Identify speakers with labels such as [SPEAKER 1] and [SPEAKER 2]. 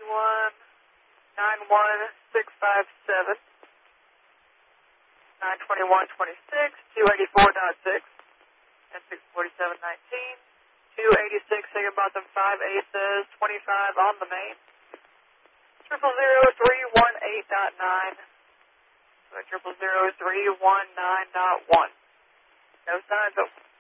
[SPEAKER 1] one 91657 92126 284.6 and 64719 286 Higginbotham 5 aces 25 on the main 000-318.9 000-319.1 no signs open.